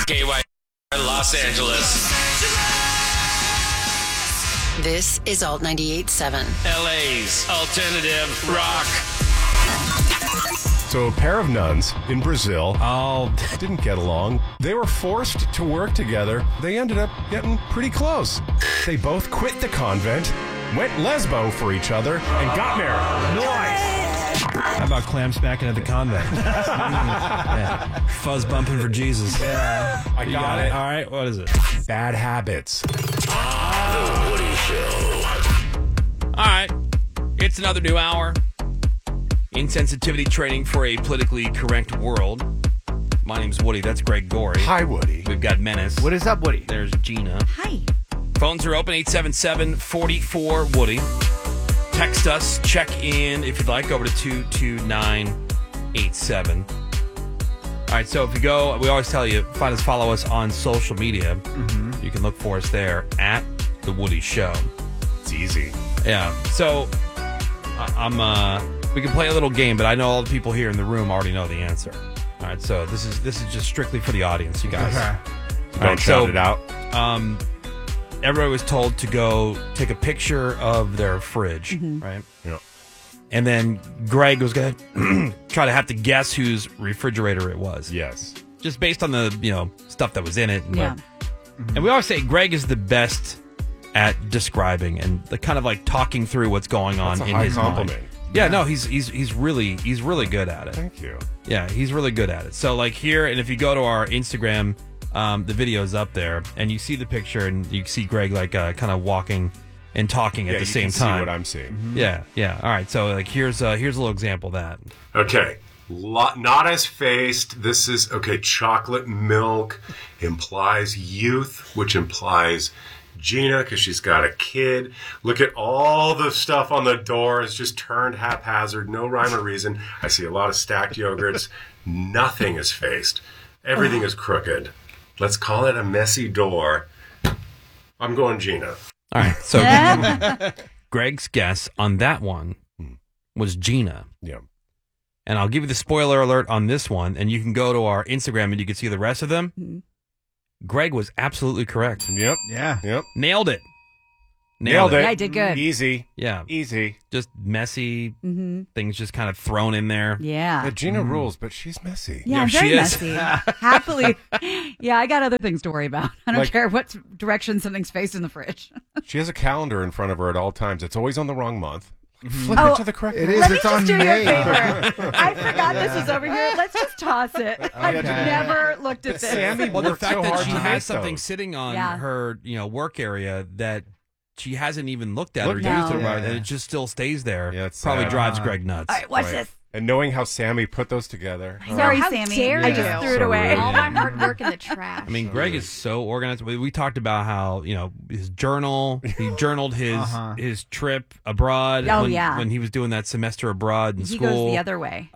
KY Los Angeles. This is Alt 98.7. LA's alternative rock. So a pair of nuns in Brazil didn't get along. They were forced to work together. They ended up getting pretty close. They both quit the convent, went lesbo for each other, and got married. Nice. How about clam smacking at the convent? Yeah. Fuzz bumping for Jesus. Yeah, I got it. All right, what is it? Bad habits. The Woody Show. All right, it's another new hour. Insensitivity training for a politically correct world. My name's Woody. That's Greg Gorey. Hi, Woody. We've got Menace. What is up, Woody? There's Gina. Hi. Phones are open, 877-44-WOODY. Text us, check in if you'd like, over to 22987. All right, so if you go, we always tell you, follow us on social media. Mm-hmm. You can look for us there, at The Woody Show. It's easy. Yeah, so we can play a little game, but I know all the people here in the room already know the answer. All right, so this is just strictly for the audience, you guys. Okay. All Don't shout it out. Everybody was told to go take a picture of their fridge, right? Yeah. And then Greg was going to try to have to guess whose refrigerator it was. Yes. Just based on the, stuff that was in it. Yeah. And we always say Greg is the best at describing and the kind of like talking through what's going on That's a in high his compliment. mind. Yeah, no, he's really good at it. Thank you. Yeah, he's really good at it. So like here, and if you go to our Instagram, the video's up there, and you see the picture, and you see Greg like kind of walking and talking at the same you can time. see what I'm seeing. Mm-hmm. Yeah. All right, so like here's a little example of that. Okay. Not as faced. This is, chocolate milk implies youth, which implies Gina, because she's got a kid. Look at all the stuff on the door. It's just turned haphazard. No rhyme or reason. I see a lot of stacked yogurts. Nothing is faced. Everything is crooked. Let's call it a messy door. I'm going Gina. All right, so Greg's guess on that one was Gina. Yeah. And I'll give you the spoiler alert on this one, and you can go to our Instagram and you can see the rest of them. Mm-hmm. Greg was absolutely correct. Yep. Yeah. Yep. Nailed it. Nailed it. Yeah, I did good. Easy. Yeah. Easy. Just messy things just kind of thrown in there. Yeah. Gina rules, but she's messy. Yeah, I'm she very is. messy. Happily. Yeah, I got other things to worry about. I don't care what direction something's faced in the fridge. She has a calendar in front of her at all times. It's always on the wrong month. Flip it to the correct It month. is. Let me It's just on do you a May. favor. I forgot this was over here. Let's just toss it. I've never looked at this. Sammy Well, the worked fact so that hard she to has make something those. sitting on Yeah. her, work area that she hasn't even looked at or used No. it, right, Yeah. and it just still stays there. Yeah, it's probably sad. drives Greg nuts. All right, watch Right. this. And knowing how Sammy put those together. Sorry, How Sammy. dare I you. just threw it So away. rude. All my hard work in the trash. I mean, Greg is so organized. We talked about how his journal. He journaled his trip abroad. Oh, when, yeah. when he was doing that semester abroad in He school. goes the other way.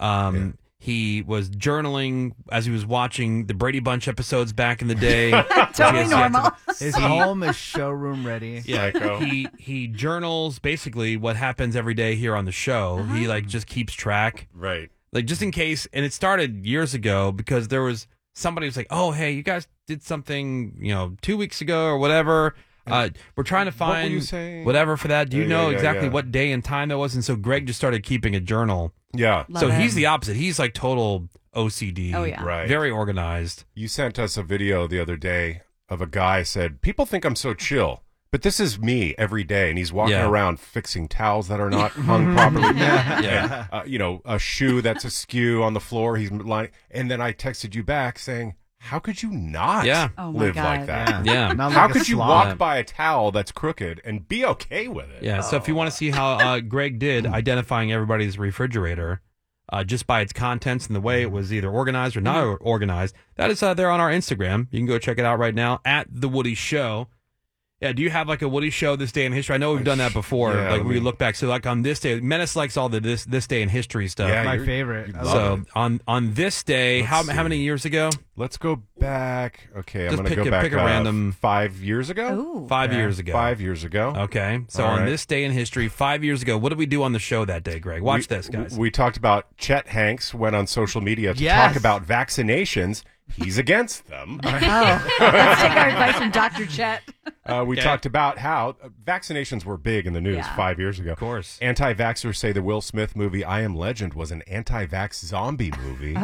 He was journaling as he was watching the Brady Bunch episodes back in the day. Totally Yes, normal. His home is showroom ready. Yeah, Psycho. he journals basically what happens every day here on the show. He just keeps track, Right. like just in case. And it started years ago because there was somebody who's like, "Oh, hey, you guys did something, 2 weeks ago or whatever. We're trying to What were find you saying?" whatever for that. Do you Yeah, know yeah, exactly yeah. what day and time that was?" And so Greg just started keeping a journal. Yeah. Love so it. he's the opposite. He's like total OCD. Oh, yeah. Right. Very organized. You sent us a video the other day of a guy said, people think I'm so chill, but this is me every day. And he's walking Yeah. around fixing towels that are not hung properly. Yeah. And, a shoe that's askew on the floor. He's lying. And then I texted you back saying, how could you not Oh, my live God. like that? Yeah. Not How like a could you slob. walk by a towel that's crooked and be okay with it? Yeah, so if you want to see how Greg did identifying everybody's refrigerator just by its contents and the way it was either organized or not organized, that is there on our Instagram. You can go check it out right now, at The Woody Show. Yeah, do you have like a Woody Show this day in history? I know we've done that before. Yeah, like I we mean- look back. So like on this day, Menace likes all the this day in history stuff. Yeah, My you're- favorite. you I love love So it. on this day, Let's how see. many years ago? Let's go back. Okay, I'm Just going to pick go a- back pick a random- 5 years ago. Ooh. 5 years ago. 5 years ago. Okay, so All on right. this day in history, 5 years ago, what did we do on the show that day, Greg? Watch this, guys. We talked about Chet Hanks went on social media to Yes. talk about vaccinations, he's against them. Oh, let's take our advice from Dr. Chet. We talked about how vaccinations were big in the news 5 years ago. Of course. Anti-vaxxers say the Will Smith movie I Am Legend was an anti-vax zombie movie.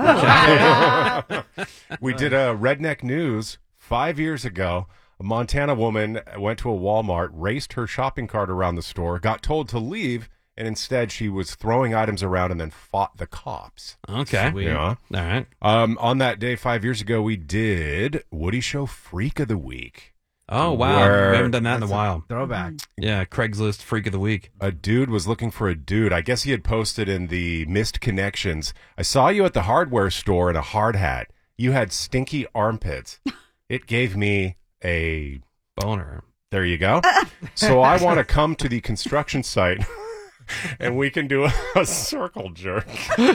We did a Redneck News 5 years ago. A Montana woman went to a Walmart, raced her shopping cart around the store, got told to leave, and instead she was throwing items around and then fought the cops. Okay. Yeah. All right. On that day 5 years ago, we did Woody Show Freak of the Week. Oh, wow. We haven't done that in a while. Throwback. Yeah, Craigslist Freak of the Week. A dude was looking for a dude. I guess he had posted in the Missed Connections, I saw you at the hardware store in a hard hat. You had stinky armpits. It gave me a boner. There you go. So I want to come to the construction site and we can do a circle jerk. Very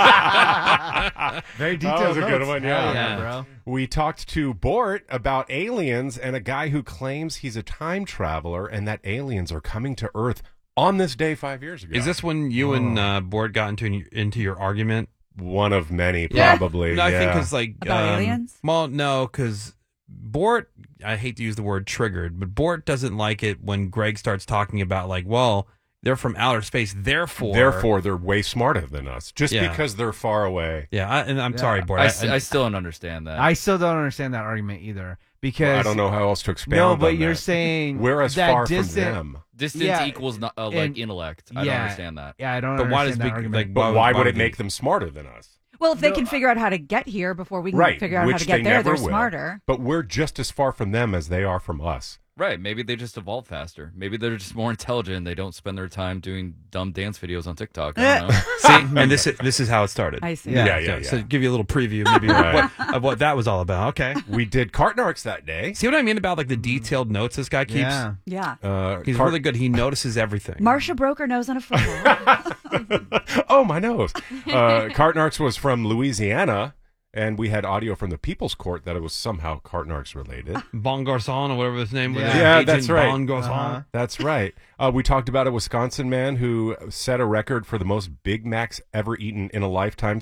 detailed. That was a good notes. one, yeah. Yeah, bro. We talked to Bort about aliens and a guy who claims he's a time traveler and that aliens are coming to Earth on this day 5 years ago. Is this when you and Bort got into your argument? One of many, probably. No, I think because about aliens. Well, no, because Bort. I hate to use the word triggered, but Bort doesn't like it when Greg starts talking about they're from outer space, therefore they're way smarter than us, just because they're far away. Yeah, I'm sorry, Bort. I still don't understand that. I still don't understand that argument either because I don't know how else to expound. No, but on you're that. saying we're as that far from them. Distance equals intellect. I don't understand that. Yeah, I don't. But why does understand that argument. But why would it make them smarter than us? Well, if they can figure out how to get here before we can figure out how to get there, they're smarter. But we're just as far from them as they are from us. Right. Maybe they just evolve faster. Maybe they're just more intelligent and they don't spend their time doing dumb dance videos on TikTok. I don't know. See, and this is how it started. I see. Yeah. So give you a little preview maybe of what that was all about. Okay. We did Cartnarks that day. See what I mean about the detailed notes this guy keeps? Yeah. He's really good. He notices everything. Marsha broke her nose on a football. Oh, my nose. Cartnarks was from Louisiana. And we had audio from the People's Court that it was somehow Cartnarks related. Bon Garçon or whatever his name was. Yeah, that's right. Bon Garçon. That's right. We talked about a Wisconsin man who set a record for the most Big Macs ever eaten in a lifetime,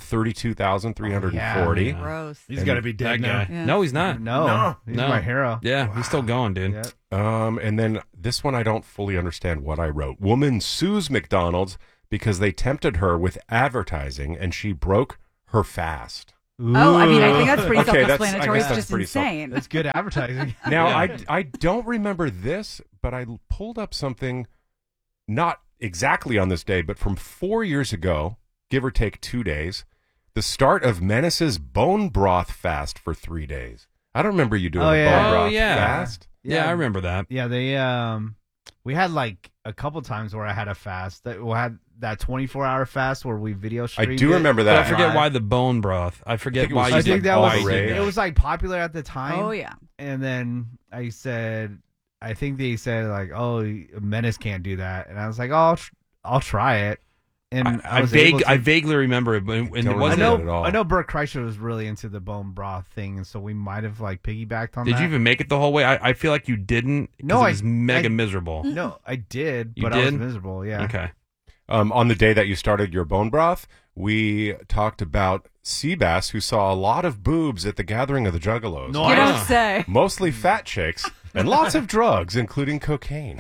32,340. Gross. He's got to be dead now. Yeah. No, he's not. No, he's my hero. Yeah, he's still going, dude. Yep. And then this one, I don't fully understand what I wrote. Woman sues McDonald's because they tempted her with advertising and she broke her fast. Oh, I mean, I think that's pretty Okay, self-explanatory. It's that's just pretty insane. That's good advertising. Now, I don't remember this, but I pulled up something not exactly on this day, but from 4 years ago, give or take 2 days, the start of Menace's bone broth fast for 3 days. I don't remember you doing a bone broth fast. Yeah, I remember that. Yeah, they we had a couple times where I had a fast. We had that 24-hour fast where we video streamed. I do remember that. But I forget why the bone broth. I forget why you I think did that was rage. it was popular at the time. Oh, yeah. And then I think they said oh, Menace can't do that, and I was like, oh, I'll try it. And I vaguely remember it, but it wasn't. I know Bert Kreischer was really into the bone broth thing, and so we might have piggybacked on that. Did you even make it the whole way? I feel like you didn't. No, it was mega miserable. No, I did, You but did? I was miserable. Yeah. Okay. On the day that you started your bone broth, we talked about Seabass, who saw a lot of boobs at the gathering of the Juggalos. You don't say. Mostly fat chicks and lots of drugs, including cocaine.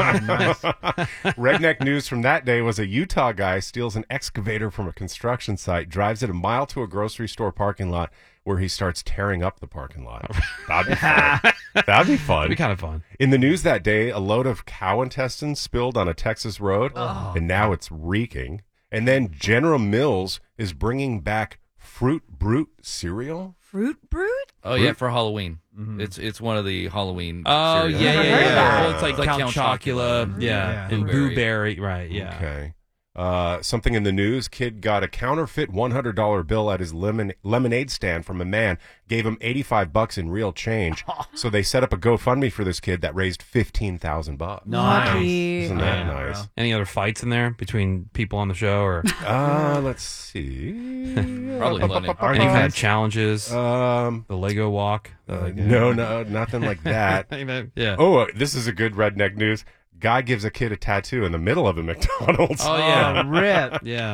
Redneck news from that day was a Utah guy steals an excavator from a construction site, drives it a mile to a grocery store parking lot where he starts tearing up the parking lot. That'd be fun. That'd be fun. It'd be kind of fun. In the news that day, a load of cow intestines spilled on a Texas road, and now it's reeking. And then General Mills is bringing back Fruit Brute cereal. Fruit Brute? Oh yeah, for Halloween. It's one of the Halloween. Oh cereals. yeah. Well, it's like Count Count Chocula, Yeah. and Blueberry. Blueberry, right? Yeah. Okay. Something in the news, kid got a counterfeit $100 bill at his lemonade stand from a man, gave him $85 in real change. So they set up a GoFundMe for this kid that raised $15,000. Lucky. Isn't that nice? Any other fights in there between people on the show, or Let's see. Probably plenty. any kind of challenges? The Lego walk? no, nothing like that. Yeah. Oh, this is a good redneck news. Guy gives a kid a tattoo in the middle of a McDonald's. Oh yeah. Rip. Yeah.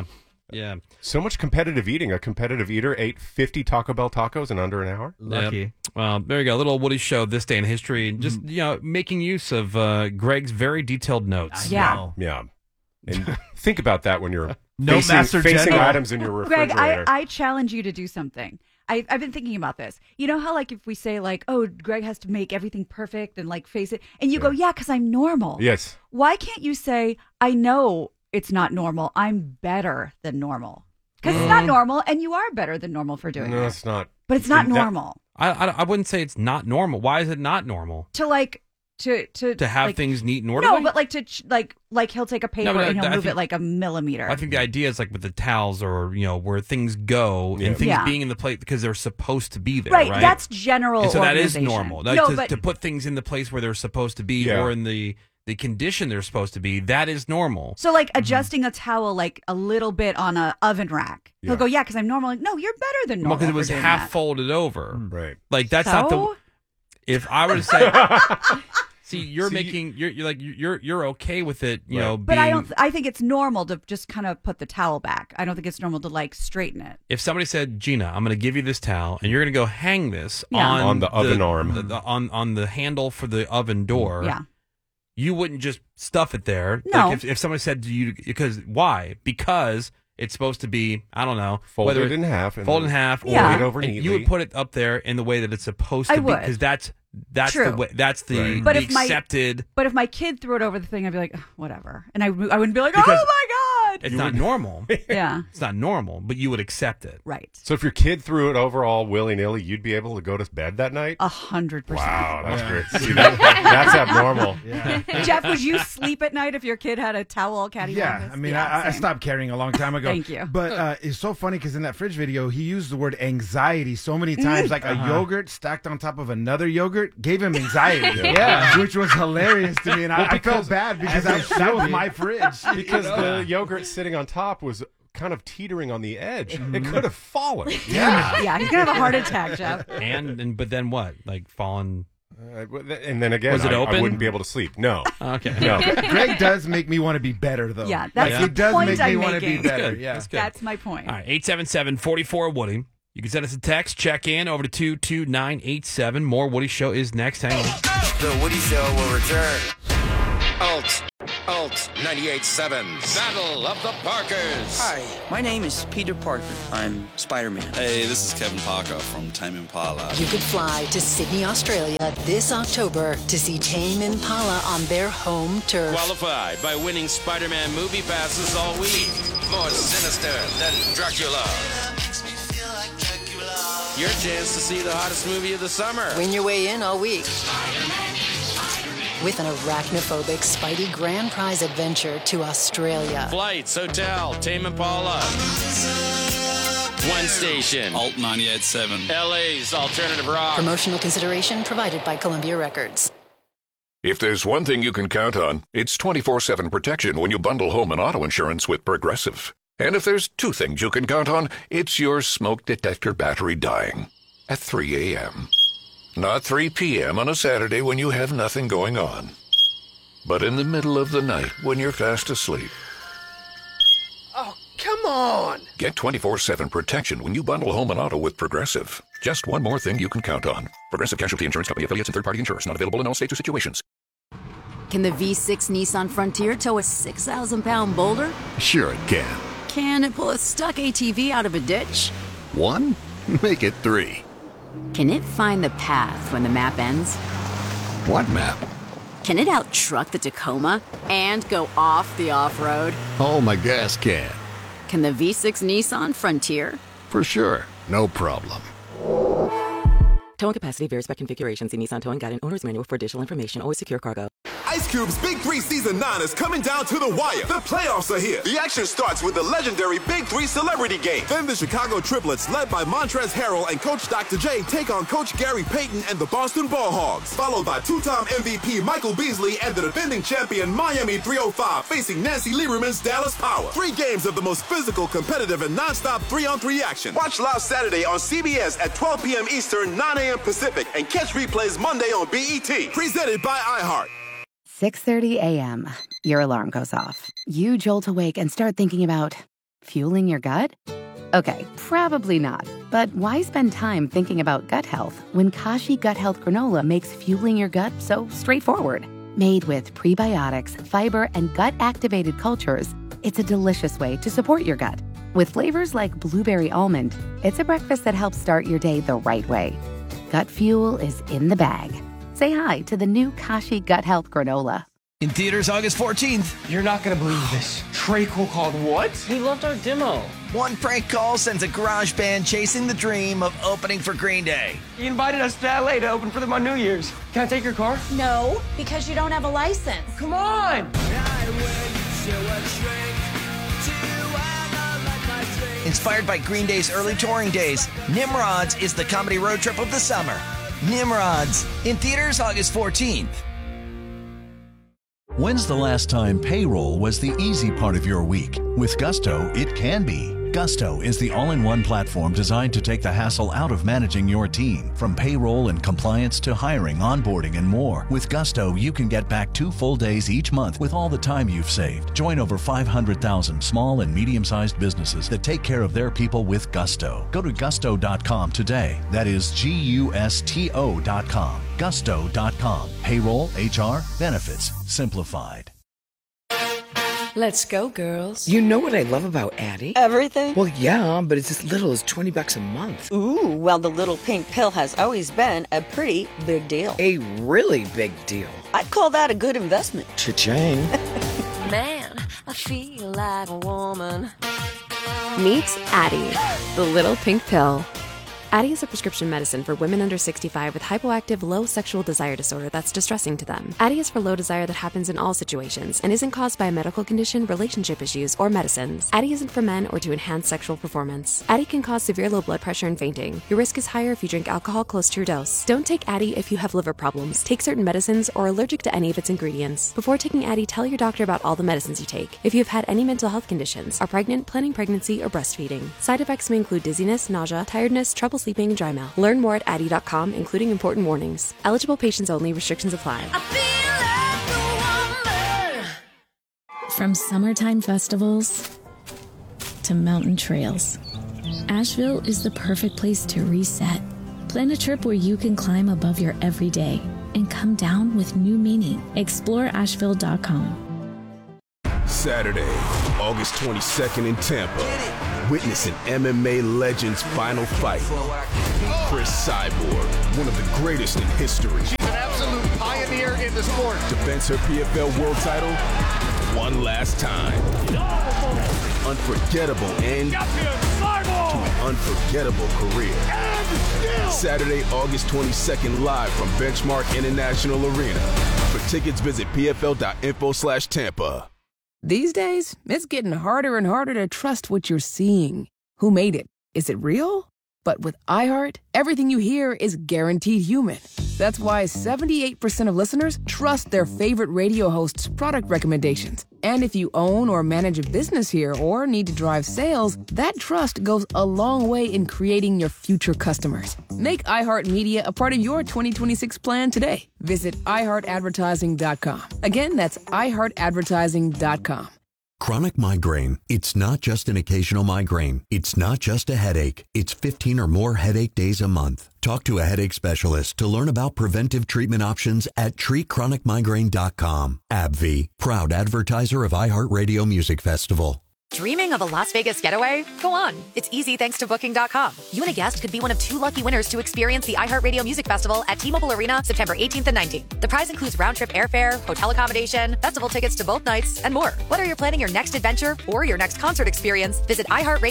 Yeah. So much competitive eating. A competitive eater ate 50 Taco Bell tacos in under an hour. Lucky. Yep. Well, there you go. A little Woody Show this day in history. Just, making use of Greg's very detailed notes. Yeah. Yeah. And think about that when you're No Master facing General. items in your Greg, refrigerator. I challenge you to do something. I've been thinking about this. You know how, like, if we say, like, oh, Greg has to make everything perfect and, like, face it, and you go, yeah, because I'm normal. Yes. Why can't you say, I know it's not normal. I'm better than normal. Because it's not normal, and you are better than normal for doing No, it. it's not. But it's not normal. I wouldn't say it's not normal. Why is it not normal? To, like, to have like, things neat and orderly? No, but like like he'll take a paper but and he'll I move think- it like a millimeter. I think the idea is like with the towels or, where things go and things Yeah. being in the place because they're supposed to be there, right, right? that's general And so that is organization. normal. No, to, but to put things in the place where they're supposed to be Yeah. or in the condition they're supposed to be, that is normal. so like adjusting a towel like a little bit on a oven rack. Yeah. He'll go, yeah, because I'm normal. Like, no, you're better than normal. Because it for was doing half that. folded over. Right. Like that's not the. So? If I were to say, see, you're See, making you're okay with it, you Right. know. But I being- don't. I think it's normal to just kind of put the towel back. I don't think it's normal to like straighten it. If somebody said, Gina, I'm going to give you this towel and you're going to go hang this Yeah. on the oven arm, on the handle for the oven door, Yeah. you wouldn't just stuff it there. No. Like if somebody said to you, because why? Because it's supposed to be, I don't know, Folded whether in half. And fold in half, or Yeah. laid over and neatly. you would put it up there in the way that it's supposed to I be, would. because that's the True. way, that's the, Right. But the if my- accepted. But if my kid threw it over the thing, I'd be like, "Ugh, whatever, and I wouldn't be like, Because oh my god. It's not normal. Yeah. It's not normal, but you would accept it. Right. So if your kid threw it over all willy-nilly, you'd be able to go to bed that night? 100%. Wow, that's great. See, that's abnormal. Jeff, would you sleep at night if your kid had a towel all cattywampus? Yeah, I mean, I same. stopped carrying a long time ago. Thank you. But it's so funny because in that fridge video, he used the word anxiety so many times. Like a yogurt stacked on top of another yogurt gave him anxiety. Which was hilarious to me. And I felt bad because that was my fridge. Because the yogurt sitting on top was kind of teetering on the edge. It could have fallen. Yeah, he's gonna have a heart attack, Jeff. But then what? Like falling. And then again, Was it I open? wouldn't be able to sleep. No. Okay. No. Greg does make me want to be better, though. Yeah, that's Like, the he does point make me I'm want to be making. better. Good. Yeah. That's good. That's my point. All right, 877-44-WOODY. You can send us a text, check in over to 22987. More Woody Show is next. Hang on. The Woody Show will return. Alt 98.7. Battle of the Parkers. Hi, my name is Peter Parker. I'm Spider-Man. Hey, this is Kevin Parker from Tame Impala. You could fly to Sydney, Australia this October to see Tame Impala on their home turf. Qualify by winning Spider-Man movie passes all week. More sinister than Dracula. Your chance to see the hottest movie of the summer. Win your way in all week. With an arachnophobic Spidey grand prize adventure to Australia. Flights, hotel, Tame Impala. One station. Alt 98.7. LA's alternative rock. Promotional consideration provided by Columbia Records. If there's one thing you can count on, it's 24/7 protection when you bundle home and auto insurance with Progressive. And if there's two things you can count on, it's your smoke detector battery dying at 3 a.m. Not 3 p.m. on a Saturday when you have nothing going on, but in the middle of the night when you're fast asleep. Oh, come on! Get 24/7 protection when you bundle home and auto with Progressive. Just one more thing you can count on. Progressive Casualty Insurance Company affiliates and third-party insurers. Not available in all states or situations. Can the V6 Nissan Frontier tow a 6,000-pound boulder? Sure it can. Can it pull a stuck ATV out of a ditch? 1? Make it 3. Can it find the path when the map ends? What map? Can it out-truck the Tacoma and go off the off-road? Oh, my gas can. Can the V6 Nissan Frontier? For sure. No problem. Towing capacity varies by configuration. See Nissan Towing Guide and Owner's Manual for additional information. Always secure cargo. Ice Cube's Big 3 Season 9 is coming down to the wire. The playoffs are here. The action starts with the legendary Big 3 Celebrity Game. Then the Chicago Triplets, led by Montrezl Harrell and Coach Dr. J, take on Coach Gary Payton and the Boston Ball Hogs. Followed by two-time MVP Michael Beasley and the defending champion Miami 305 facing Nancy Lieberman's Dallas Power. 3 games of the most physical, competitive, and non-stop 3-on-3 action. Watch live Saturday on CBS at 12 p.m. Eastern, 9 a.m. Pacific, and catch replays Monday on BET. Presented by iHeart. 6:30 a.m. Your alarm goes off. You jolt awake and start thinking about Fueling your gut? Okay, probably not. But why spend time thinking about gut health when Kashi Gut Health Granola makes fueling your gut so straightforward? Made with prebiotics, fiber, and gut-activated cultures, it's a delicious way to support your gut. With flavors like blueberry almond, it's a breakfast that helps start your day the right way. Gut fuel is in the bag. Say hi to the new Kashi Gut Health Granola. In theaters August 14th. You're not going to believe this. Trey Cole called what? He loved our demo. One prank call sends a garage band chasing the dream of opening for Green Day. He invited us to LA to open for them on New Year's. Can I take your car? No, because you don't have a license. Come on! Inspired by Green Day's early touring days, Nimrods is the comedy road trip of the summer. Nimrods, in theaters August 14th. When's the last time payroll was the easy part of your week? With Gusto, it can be. Gusto is the all-in-one platform designed to take the hassle out of managing your team. From payroll and compliance to hiring, onboarding, and more. With Gusto, you can get back 2 full days each month with all the time you've saved. Join over 500,000 small and medium-sized businesses that take care of their people with Gusto. Go to gusto.com today. That is Gusto.com. Gusto.com. Payroll, HR, benefits, simplified. Let's go, girls. You know what I love about Addie? Everything? Well, yeah, but it's as little as $20 a month. Ooh, well, the little pink pill has always been a pretty big deal. A really big deal. I'd call that a good investment. Cha-ching. Man, I feel like a woman. Meet Addie, the little pink pill. Addie is a prescription medicine for women under 65 with hypoactive low sexual desire disorder that's distressing to them. Addie is for low desire that happens in all situations and isn't caused by a medical condition, relationship issues, or medicines. Addie isn't for men or to enhance sexual performance. Addie can cause severe low blood pressure and fainting. Your risk is higher if you drink alcohol close to your dose. Don't take Addie if you have liver problems, take certain medicines, or are allergic to any of its ingredients. Before taking Addie, tell your doctor about all the medicines you take. If you have had any mental health conditions, are pregnant, planning pregnancy, or breastfeeding. Side effects may include dizziness, nausea, tiredness, trouble sleeping, and dry mouth. Learn more at Addie.com, including important warnings. Eligible patients only. Restrictions apply. From summertime festivals to mountain trails, Asheville is the perfect place to reset. Plan a trip where you can climb above your everyday and come down with new meaning. Explore Asheville.com. Saturday, August 22nd in Tampa. Witness an MMA legend's final fight. Chris Cyborg, one of the greatest in history. She's an absolute pioneer in the sport. Defends her PFL world title one last time. Unforgettable end to an unforgettable career. Saturday, August 22nd, live from Benchmark International Arena. For tickets, visit pfl.info/Tampa. These days, it's getting harder and harder to trust what you're seeing. Who made it? Is it real? But with iHeart, everything you hear is guaranteed human. That's why 78% of listeners trust their favorite radio host's product recommendations. And if you own or manage a business here or need to drive sales, that trust goes a long way in creating your future customers. Make iHeartMedia a part of your 2026 plan today. Visit iHeartAdvertising.com. Again, that's iHeartAdvertising.com. Chronic migraine. It's not just an occasional migraine. It's not just a headache. It's 15 or more headache days a month. Talk to a headache specialist to learn about preventive treatment options at treatchronicmigraine.com. AbbVie, proud advertiser of iHeartRadio Music Festival. Dreaming of a Las Vegas getaway? Go on. It's easy thanks to Booking.com. You and a guest could be one of 2 lucky winners to experience the iHeartRadio Music Festival at T-Mobile Arena September 18th and 19th. The prize includes round-trip airfare, hotel accommodation, festival tickets to both nights, and more. Whether you're planning your next adventure or your next concert experience, visit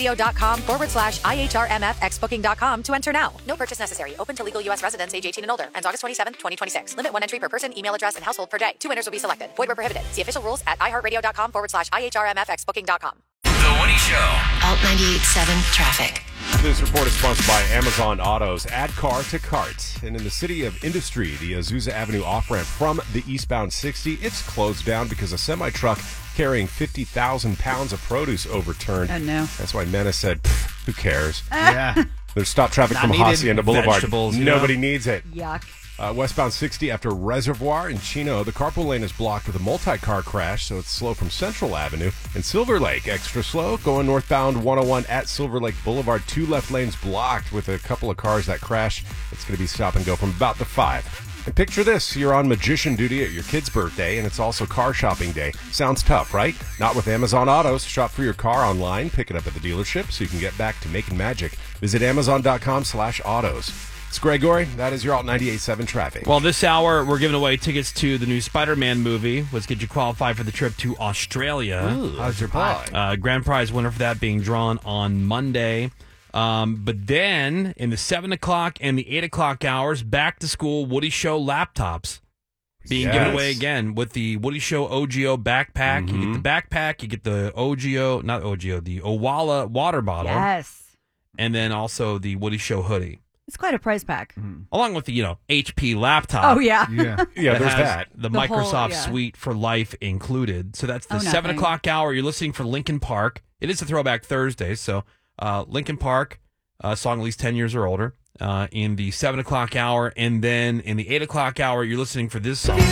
iHeartRadio.com/IHRMFXBooking.com to enter now. No purchase necessary. Open to legal U.S. residents age 18 and older. Ends August 27th, 2026. Limit 1 entry per person, email address, and household per day. 2 winners will be selected. Void where prohibited. See official rules at iHeartRadio.com/IHRMFXBooking.com. The Woody Show. Alt 98.7 traffic. This report is sponsored by Amazon Autos. Add car to cart. And in the city of Industry, the Azusa Avenue off-ramp from the eastbound 60, it's closed down because a semi-truck carrying 50,000 pounds of produce overturned. Oh, no. That's why Menace said, who cares? Yeah. There's stop traffic Not from needed. Hacienda Boulevard. Vegetables, Nobody needs it. Yuck. Westbound 60 after Reservoir in Chino. The carpool lane is blocked with a multi-car crash, so it's slow from Central Avenue. And Silver Lake, extra slow. Going northbound 101 at Silver Lake Boulevard. 2 left lanes blocked with a couple of cars that crash. It's going to be stop and go from about the 5. And picture this, you're on magician duty at your kid's birthday, and it's also car shopping day. Sounds tough, right? Not with Amazon Autos. Shop for your car online, pick it up at the dealership so you can get back to making magic. Visit Amazon.com/autos. It's Gregory. That is your Alt 98.7 traffic. Well, this hour, we're giving away tickets to the new Spider-Man movie. Let's get you qualified for the trip to Australia. Ooh, how's your pie? Grand prize winner for that being drawn on Monday. But then, in the 7 o'clock and the 8 o'clock hours, back to school Woody Show laptops being given away again with the Woody Show OGO backpack. You get the backpack, you get the the Owala water bottle. Yes. And then also the Woody Show hoodie. It's quite a prize pack. Along with the, HP laptop. Oh, yeah. Yeah, there's that. The The Microsoft whole, Suite for Life included. So that's the Oh, 7 nothing. o'clock hour. You're listening for Linkin Park. It is a Throwback Thursday, so Linkin Park, song at least 10 years or older, in the 7 o'clock hour. And then in the 8 o'clock hour, you're listening for this song.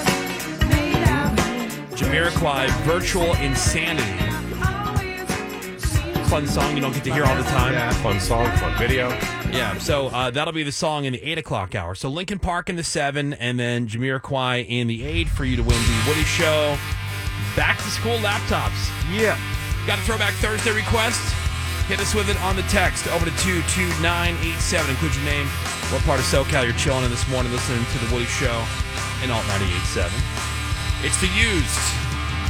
Jamiroquai, Virtual Insanity. Fun song you don't get to hear all the time. Yeah, fun song, fun video. Yeah, so that'll be the song in the 8 o'clock hour. So Linkin Park in the 7, and then Jamiroquai in the 8 for you to win the Woody Show back-to-school laptops. Yeah. Got a Throwback Thursday request? Hit us with it on the text over to 22987. Include your name, what part of SoCal you're chilling in this morning listening to the Woody Show in Alt 98.7. It's The Used.